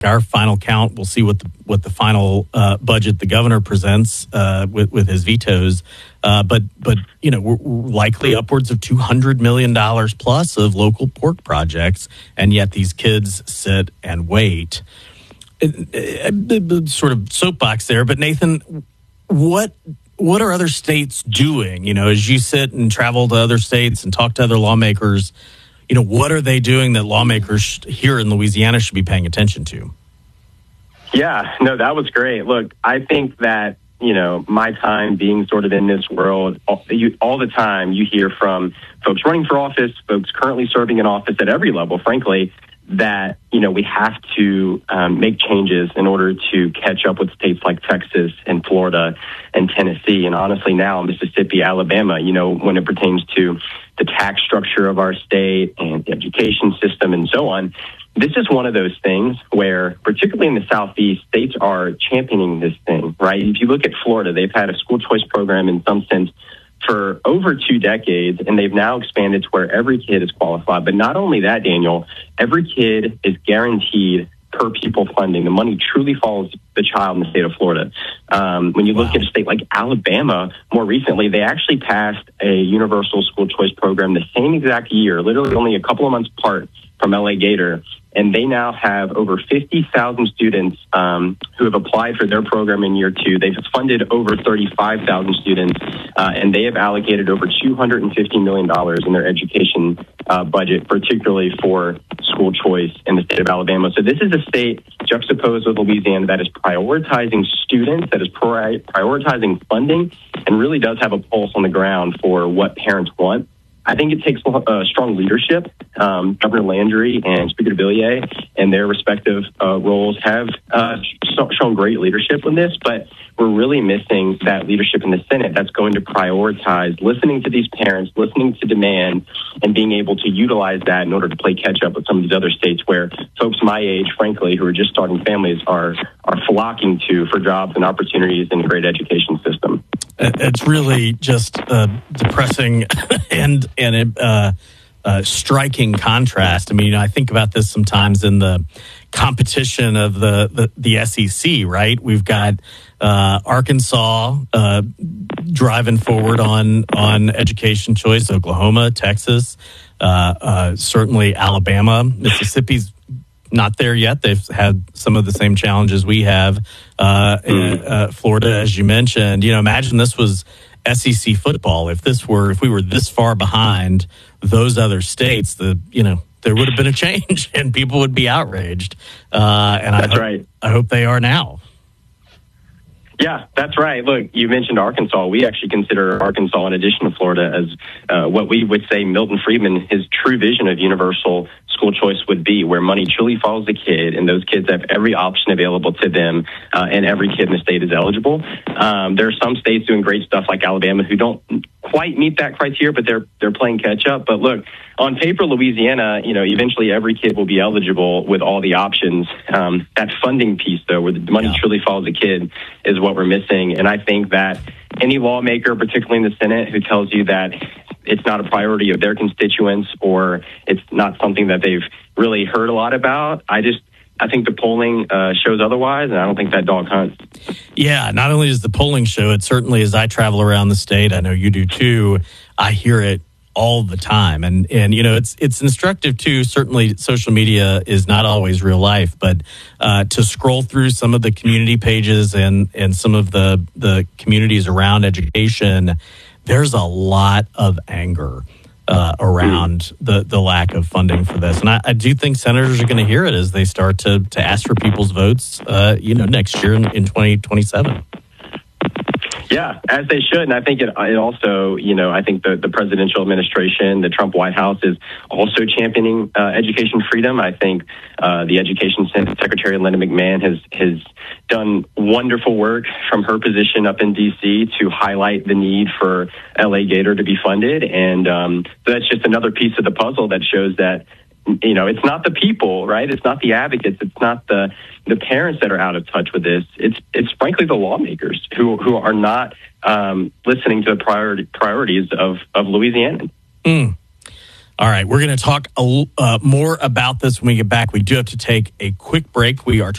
our final count. We'll see what the final budget the governor presents with his vetoes. But we're likely upwards of $200 million plus of local pork projects, and yet these kids sit and wait. Sort of soapbox there, but Nathan, what are other states doing? As you sit and travel to other states and talk to other lawmakers, what are they doing that lawmakers here in Louisiana should be paying attention to? Yeah, no, that was great. Look, I think that, my time being sort of in this world, all the time you hear from folks running for office, folks currently serving in office at every level, frankly, that, we have to make changes in order to catch up with states like Texas and Florida and Tennessee. And honestly, now Mississippi, Alabama, when it pertains to the tax structure of our state and the education system and so on. This is one of those things where, particularly in the Southeast, states are championing this thing, right? If you look at Florida, they've had a school choice program in some sense for over 2 decades, and they've now expanded to where every kid is qualified. But not only that, Daniel, every kid is guaranteed per pupil funding. The money truly follows the child in the state of Florida. When you look at a state like Alabama, more recently, they actually passed a universal school choice program the same exact year, literally only a couple of months apart from LA Gator. And they now have over 50,000 students who have applied for their program in year 2. They've funded over 35,000 students, and they have allocated over $250 million in their education budget, particularly for school choice in the state of Alabama. So this is a state juxtaposed with Louisiana that is prioritizing students, that is prioritizing funding, and really does have a pulse on the ground for what parents want. I think it takes strong leadership. Governor Landry and Speaker DeVilliers and their respective roles have shown great leadership in this, but we're really missing that leadership in the Senate that's going to prioritize listening to these parents, listening to demand, and being able to utilize that in order to play catch up with some of these other states where folks my age, frankly, who are just starting families are flocking to for jobs and opportunities in a great education system. It's really just depressing and a striking contrast. I mean, I think about this sometimes in the competition of the SEC, right? We've got Arkansas driving forward on education choice, Oklahoma, Texas, certainly Alabama. Mississippi's not there yet. They've had some of the same challenges we have. Florida, as you mentioned, imagine this was SEC football. If we were this far behind those other states, there would have been a change and people would be outraged. That's right. I hope they are now. Yeah, that's right. Look, you mentioned Arkansas. We actually consider Arkansas, in addition to Florida, as what we would say Milton Friedman, his true vision of universal school choice would be, where money truly follows the kid, and those kids have every option available to them, and every kid in the state is eligible. There are some states doing great stuff like Alabama who don't quite meet that criteria, but they're playing catch up. But look, on paper, Louisiana, eventually every kid will be eligible with all the options. That funding piece, though, where the money truly follows the kid, is what we're missing. And I think that any lawmaker, particularly in the Senate, who tells you that it's not a priority of their constituents or it's not something that they've really heard a lot about, I think the polling shows otherwise, and I don't think that dog hunts. Yeah, not only does the polling show it, certainly as I travel around the state, I know you do too, I hear it all the time. And it's instructive too. Certainly social media is not always real life, but to scroll through some of the community pages and some of the communities around education, there's a lot of anger around the lack of funding for this. And I do think senators are going to hear it as they start to ask for people's votes, next year in 2027. Yeah, as they should. And I think it also, I think the presidential administration, the Trump White House is also championing education freedom. I think the Education Secretary Linda McMahon has done wonderful work from her position up in D.C. to highlight the need for LA Gator to be funded. And so that's just another piece of the puzzle that shows that, it's not the people, right? It's not the advocates. It's not the parents that are out of touch with this. It's frankly the lawmakers who are not listening to the priorities of Louisiana. All right, we're going to talk more about this when we get back. We do have to take a quick break. We are